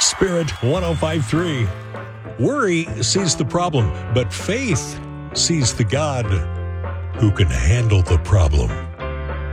Spirit 105.3. Worry sees the problem, but faith sees the God who can handle the problem.